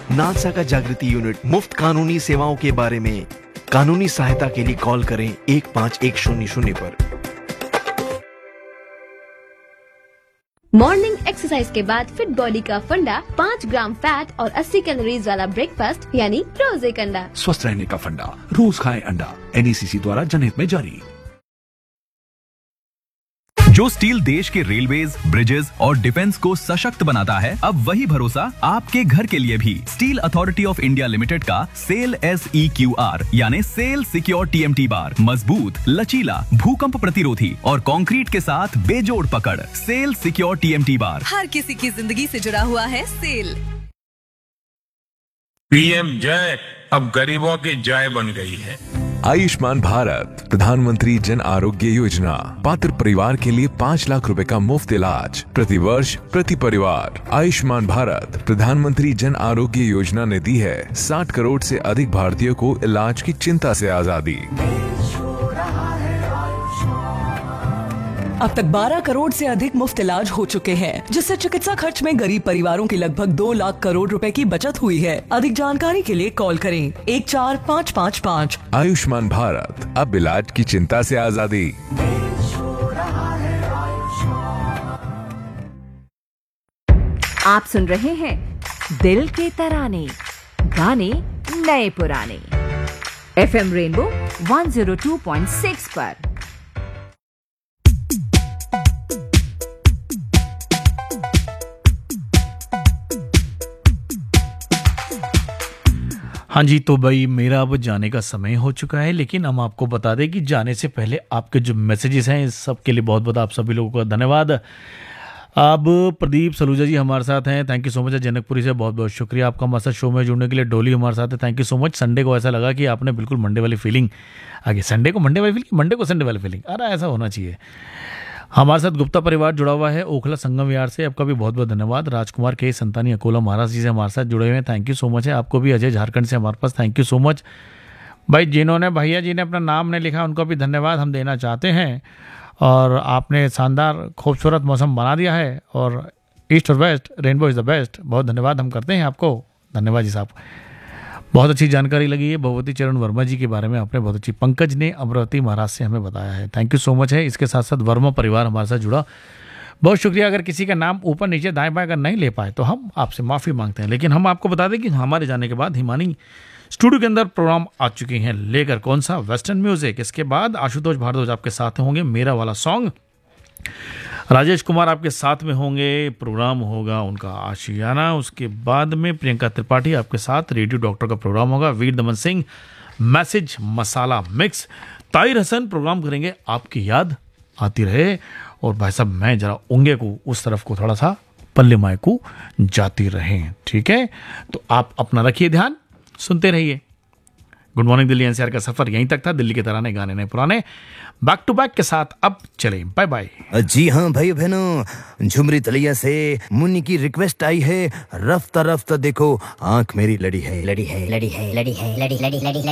NALSA का जागृति unit मुफ्त कानूनी सेवाओं के बारे में। कानूनी सहायता के लिए कॉल करें 15100 पर। मॉर्निंग एक्सरसाइज के बाद फिट बॉडी का फंडा 5 ग्राम फैट और 80 कैलोरीज वाला ब्रेकफास्ट यानी रोज एक अंडा। स्वस्थ रहने का फंडा, रोज खाएं अंडा। NECC द्वारा जनहित में जारी। जो स्टील देश के रेलवेज, ब्रिजेस और डिफेंस को सशक्त बनाता है, अब वही भरोसा आपके घर के लिए भी। Steel authority of India limited का सेल SEQR यानी सेल सिक्योर TMT बार मजबूत, लचीला, भूकंप प्रतिरोधी और कंक्रीट के साथ बेजोड़ पकड़। सेल सिक्योर TMT बार हर किसी की जिंदगी से जुड़ा हुआ है। सेल। PM जय अब गरीबों की जय बन गई है। आयुष्मान भारत प्रधानमंत्री जन आरोग्य योजना, पात्र परिवार के लिए 5 लाख रुपए का मुफ्त इलाज प्रति वर्ष प्रति परिवार। आयुष्मान भारत प्रधानमंत्री जन आरोग्य योजना ने दी है 60 करोड़ से अधिक भारतीयों को इलाज की चिंता से आजादी। अब तक 12 करोड़ से अधिक मुफ्त इलाज हो चुके हैं, जिससे चिकित्सा खर्च में गरीब परिवारों की लगभग 2 लाख करोड़ रुपए की बचत हुई है। अधिक जानकारी के लिए कॉल करें 14555। आयुष्मान भारत, अब इलाज की चिंता से आजादी। आप सुन रहे हैं दिल के तराने, गाने नए पुराने। FM रेनबो 102.6 पर। हाँ जी, तो भाई मेरा अब जाने का समय हो चुका है, लेकिन हम आपको बता दें कि जाने से पहले आपके जो मैसेजेस हैं इस सब के लिए बहुत बहुत आप सभी लोगों का धन्यवाद। अब प्रदीप सलूजा जी हमारे साथ हैं, thank you so much. Janakpuri से बहुत बहुत शुक्रिया आपका हमारे साथ शो में जुड़ने के लिए। डोली हमारे साथ है, thank you so much. Sunday को ऐसा लगा कि आपने बिल्कुल मंडे वाली फीलिंग आगे, संडे को मंडे वाली फीलिंग, मंडे को संडे वाली फीलिंग, अरे ऐसा होना चाहिए। हमारे साथ गुप्ता परिवार जुड़ा हुआ है ओखला संगम विहार से, आपका भी बहुत बहुत धन्यवाद। राजकुमार के संतानी अकोला महाराज जी से हमारे साथ जुड़े हुए हैं, थैंक यू सो मच है आपको भी। अजय झारखंड से हमारे पास, थैंक यू सो मच भाई। जिन्होंने भैया जी ने अपना नाम नहीं लिखा उनको भी धन्यवाद हम देना चाहते हैं। और आपने शानदार खूबसूरत मौसम बना दिया है, और ईस्ट और waste rainbow is the best, बहुत धन्यवाद हम करते हैं आपको। धन्यवाद जी साहब, बहुत अच्छी जानकारी लगी है भगवती चरण वर्मा जी के बारे में आपने बहुत अच्छी। पंकज ने अमरावती महाराज से हमें बताया है, थैंक यू सो मच है। इसके साथ साथ वर्मा परिवार हमारे साथ जुड़ा, बहुत शुक्रिया। अगर किसी का नाम ऊपर नीचे दाएं बाएं अगर नहीं ले पाए तो हम आपसे माफ़ी मांगते हैं, लेकिन हम आपको बता दें कि हमारे जाने के बाद हिमानी स्टूडियो के अंदर प्रोग्राम आ चुके हैं लेकर, कौन सा, वेस्टर्न म्यूजिक। इसके बाद आशुतोष भारद्वाज आपके साथ होंगे, मेरा वाला सॉन्ग। राजेश कुमार आपके साथ में होंगे, प्रोग्राम होगा उनका आशियाना। उसके बाद में प्रियंका त्रिपाठी आपके साथ, रेडियो डॉक्टर का प्रोग्राम होगा। वीर दमन सिंह मैसेज मसाला मिक्स। ताहिर हसन प्रोग्राम करेंगे आपकी याद आती रहे। और भाई साहब मैं जरा उंगे को उस तरफ को थोड़ा सा पल्ले माए को जाती रहें, ठीक है। तो आप अपना रखिए ध्यान, सुनते रहिए। गुड मॉर्निंग दिल्ली NCR का सफर यहीं तक था। दिल्ली के तराने गाने नए पुराने बैक टू बैक के साथ अब चले, बाय बाय। जी हाँ भाई बहनों, झुमरी तलिया से मुन्नी की रिक्वेस्ट आई है, रफ्ता रफ्ता देखो आंख मेरी लड़ी है, लड़ी है, लड़ी है, लड़ी है, लड़ी लड़ी लड़ी।